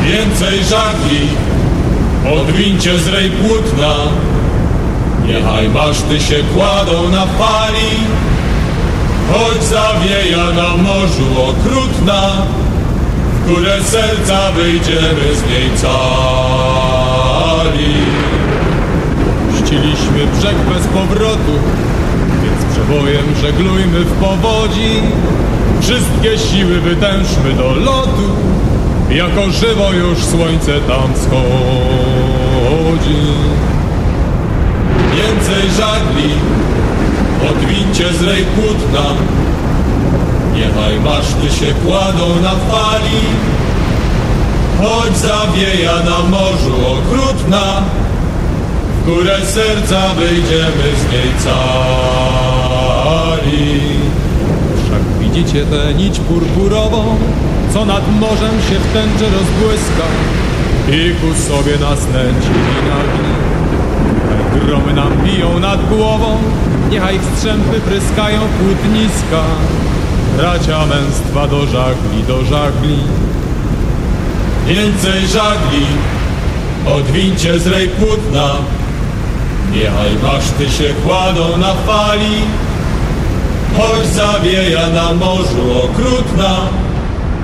Więcej żagli, odwincie z rej płótna, niechaj maszty się kładą na fali, choć zawieja na morzu okrutna, w górę serca wyjdziemy z niej cali. Ściliśmy brzeg bez powrotu, więc przebojem żeglujmy w powodzi. Wszystkie siły wytężmy do lotu, jako żywo już słońce tam wschodzi. Więcej żagli, odwincie z rej płótna, niechaj maszty się kładą na fali, choć zawieja na morzu okrutna, w górę serca wyjdziemy z niej cali. Wszak widzicie tę nić purpurową, co nad morzem się w tęczy rozbłyska i ku sobie nas nęci i nagli. Niechaj gromy nam biją nad głową, niechaj strzępy pryskają płótniska, bracia męstwa do żagli, do żagli. Więcej żagli, odwincie z rej płótna, niechaj maszty się kładą na fali, choć zawieja na morzu okrutna,